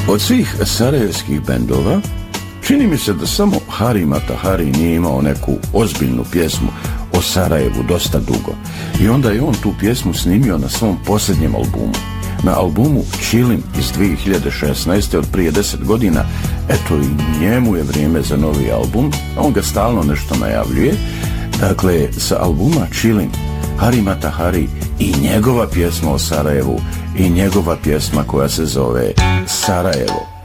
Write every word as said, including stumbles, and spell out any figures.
Od svih sarajevskih bendova čini mi se da samo Hari Matahari nije imao neku ozbiljnu pjesmu o Sarajevu dosta dugo. I onda je on tu pjesmu snimio na svom posljednjem albumu. Na albumu Chilling iz dvije hiljade šesnaeste od prije deset godina. Eto i njemu je vrijeme za novi album. On ga stalno nešto najavljuje. Dakle, sa albuma Chilling Hari Matahari i njegova pjesma o Sarajevu i njegova pjesma koja se zove Sarajevo.